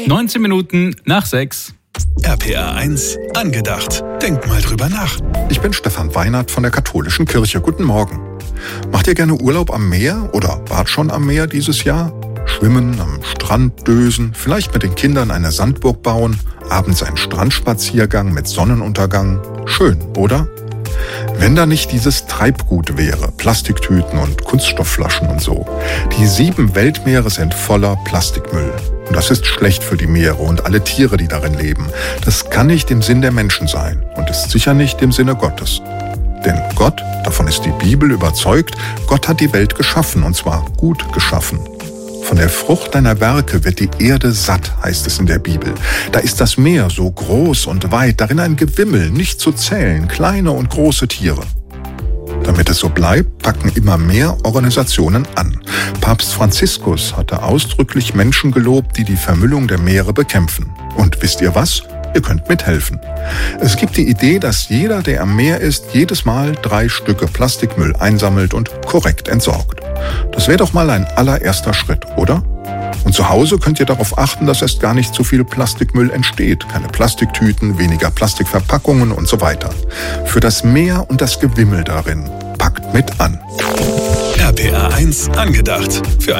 19 Minuten nach 6. RPA 1 angedacht. Denk mal drüber nach. Ich bin Stefan Weinert von der Katholischen Kirche. Guten Morgen. Macht ihr gerne Urlaub am Meer oder wart schon am Meer dieses Jahr? Schwimmen, am Strand dösen, vielleicht mit den Kindern eine Sandburg bauen, abends einen Strandspaziergang mit Sonnenuntergang. Schön, oder? Wenn da nicht dieses Treibgut wäre, Plastiktüten und Kunststoffflaschen und so. Die 7 Weltmeere sind voller Plastikmüll. Und das ist schlecht für die Meere und alle Tiere, die darin leben. Das kann nicht im Sinn der Menschen sein und ist sicher nicht im Sinne Gottes. Denn Gott, davon ist die Bibel überzeugt, Gott hat die Welt geschaffen und zwar gut geschaffen. Von der Frucht deiner Werke wird die Erde satt, heißt es in der Bibel. Da ist das Meer so groß und weit, darin ein Gewimmel, nicht zu zählen, kleine und große Tiere. Damit es so bleibt, packen immer mehr Organisationen an. Papst Franziskus hatte ausdrücklich Menschen gelobt, die die Vermüllung der Meere bekämpfen. Und wisst ihr was? Ihr könnt mithelfen. Es gibt die Idee, dass jeder, der am Meer ist, jedes Mal 3 Stücke Plastikmüll einsammelt und korrekt entsorgt. Das wäre doch mal ein allererster Schritt, oder? Und zu Hause könnt ihr darauf achten, dass erst gar nicht zu viel Plastikmüll entsteht. Keine Plastiktüten, weniger Plastikverpackungen und so weiter. Für das Meer und das Gewimmel darin. Packt mit an. RPA 1 angedacht. Für